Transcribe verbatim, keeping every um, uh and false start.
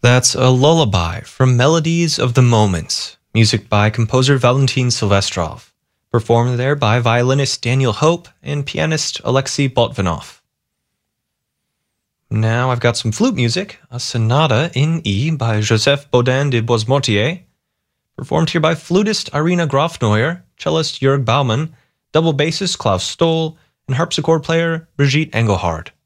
That's a lullaby from Melodies of the Moments, music by composer Valentin Silvestrov, performed there by violinist Daniel Hope and pianist Alexei Botvinov. Now I've got some flute music, a sonata in E by Joseph Bodin de Boismortier, performed here by flutist Irina Grofneuer, cellist Jörg Baumann, double bassist Klaus Stoll, and harpsichord player Brigitte Engelhard.